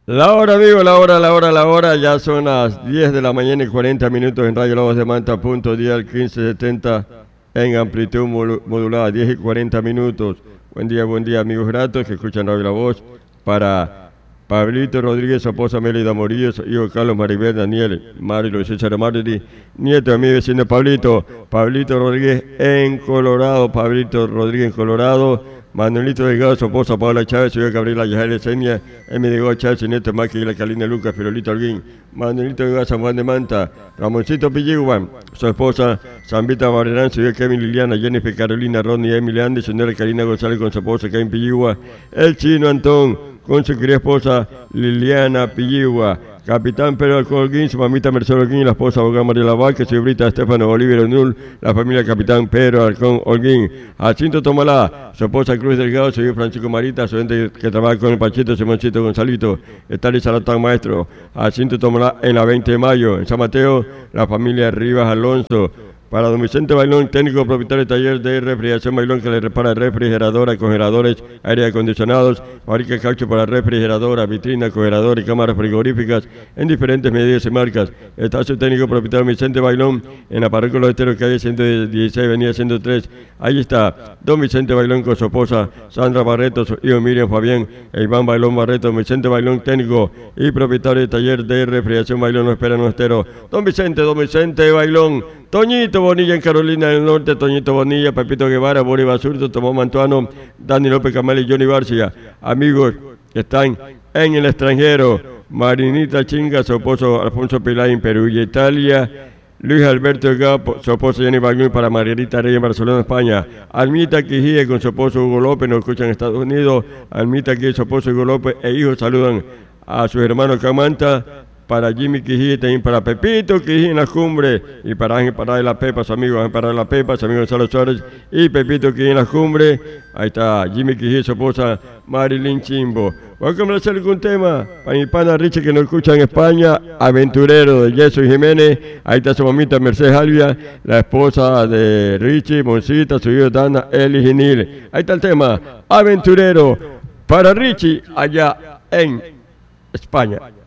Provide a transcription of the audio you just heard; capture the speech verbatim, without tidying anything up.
La hora, amigo, la hora, la hora, la hora. Ya son las diez de la mañana y cuarenta minutos en Radio Lobos de Manta, punto dial quince setenta en amplitud modulada, diez y cuarenta minutos. Buen día, buen día, amigos gratos que escuchan Radio La Voz. Para Pablito Rodríguez, su esposa Melida Morillo, su hijo Carlos Maribel Daniel, Mario César Martí, nieto de mi vecino Pablito, Pablito Rodríguez en Colorado, Pablito Rodríguez en Colorado. Manuelito Delgado, su esposa Paula Chávez, su hija Gabriela Yajael Senia, M. Diego Chávez, su nieto Maki, la Calina Lucas, Pirolito Alguín, Manuelito Delgado, San Juan de Manta, Ramoncito Pilligua, su esposa Zambita Barrerán, su hija Kevin Liliana, Jennifer Carolina, Ronnie Emily Andy, su señora Karina González con su esposa Kevin Pilligua, el chino Antón, con su querida esposa Liliana Pilligua, Capitán Pedro Alcolguín, su mamita Mercedes Holguín, la esposa abogada María Laval, su brita Estefano Bolívar Onul, la familia Capitán Pedro Alcón Holguín, Jacinto Tomalá, su esposa Cruz Delgado, su hijo Francisco Marita, su gente que trabaja con el Pachito, Simoncito Gonzalito, Estali Salatán Maestro, Jacinto Tomalá en la veinte de mayo, en San Mateo, la familia Rivas Alonso. Para don Vicente Bailón, técnico propietario de taller de refrigeración Bailón, que le repara refrigeradoras, congeladores, aire acondicionados, fabrica caucho para refrigeradoras, vitrinas, congeladores y cámaras frigoríficas en diferentes medidas y marcas. Está su técnico propietario Vicente Bailón en la parroquia Los Esteros, calle ciento dieciséis, avenida ciento tres. Ahí está don Vicente Bailón con su esposa Sandra Barreto, su hijo Miriam Fabián e Iván Bailón Barreto. Vicente Bailón, técnico y propietario de taller de refrigeración Bailón, no espera, no estero. Don Vicente, don Vicente Bailón. Toñito Bonilla en Carolina del Norte, Toñito Bonilla, Pepito Guevara, Boris Basurto, Tomás Mantuano, Dani López Camal y Johnny Barcia. Amigos que están en el extranjero, Marinita Chinga, su esposo Alfonso Pilar en Perú y Italia, Luis Alberto Delgado, su esposo Jenny Baglón para Margarita Reyes en Barcelona, España, Almita Quijía con su esposo Hugo López, nos escuchan en Estados Unidos, Almita Quijía, su esposo Hugo López e hijos saludan a sus hermanos Camanta, para Jimmy Quijía, también para Pepito Quijía en la cumbre, y para Ángel Parada de la Pepa, su amigo Ángel Parada de la Pepa, su amigo Gonzalo Suárez, y Pepito Quijía en la cumbre. Ahí está Jimmy Quijía, su esposa Marilyn Chimbo. Voy a comenzar algún tema para mi pana Richie que nos escucha en España, Aventurero de Jesús Jiménez. Ahí está su mamita Mercedes Alvia, la esposa de Richie, Moncita, su hijo Dana, Eli Ginil. Ahí está el tema, Aventurero, para Richie allá en España.